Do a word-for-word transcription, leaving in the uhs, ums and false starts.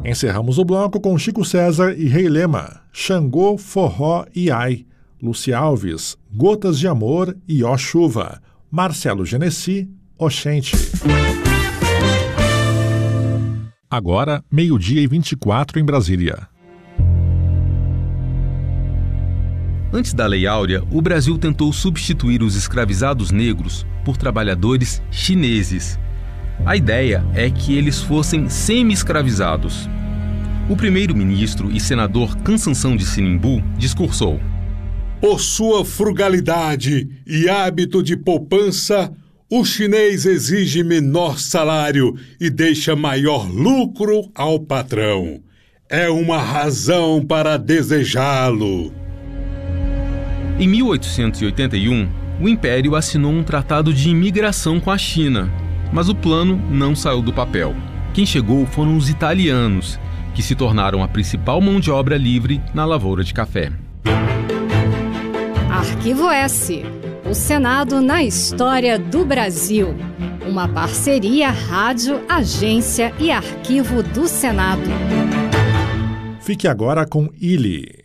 Encerramos o bloco com Chico César e Rei Lema, Xangô, Forró e Ai, Lúcia Alves, Gotas de Amor e Ó Chuva, Marcelo Genesi, Oxente. Agora, meio-dia e vinte e quatro em Brasília. Antes da Lei Áurea, o Brasil tentou substituir os escravizados negros por trabalhadores chineses. A ideia é que eles fossem semi-escravizados. O primeiro-ministro e senador Cansanção de Sinimbu discursou: por sua frugalidade e hábito de poupança, o chinês exige menor salário e deixa maior lucro ao patrão. É uma razão para desejá-lo. Em mil oitocentos e oitenta e um, o Império assinou um tratado de imigração com a China, mas o plano não saiu do papel. Quem chegou foram os italianos, que se tornaram a principal mão de obra livre na lavoura de café. Arquivo S. O Senado na história do Brasil. Uma parceria Rádio, Agência e Arquivo do Senado. Fique agora com Illy.